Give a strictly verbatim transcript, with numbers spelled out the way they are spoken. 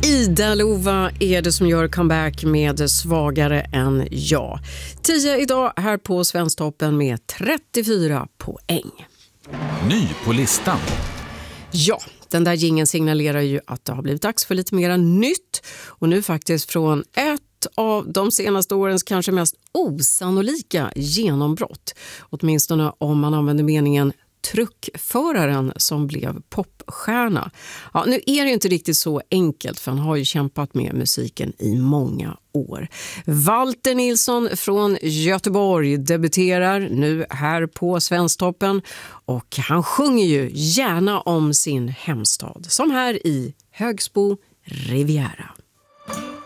Ida Lova är det som gör comeback med Svagare än jag. tio idag här på Svensktoppen med trettiofyra poäng. Ny på listan. Ja, den där jingeln signalerar ju att det har blivit dags för lite mera nytt. Och nu faktiskt från ett av de senaste årens kanske mest osannolika genombrott. Åtminstone om man använder meningen truckföraren som blev popstjärna. Ja, nu är det inte riktigt så enkelt, för han har ju kämpat med musiken i många år. Walter Nilsson från Göteborg debuterar nu här på Svensktoppen, och han sjunger ju gärna om sin hemstad, som här i Högsbo Riviera.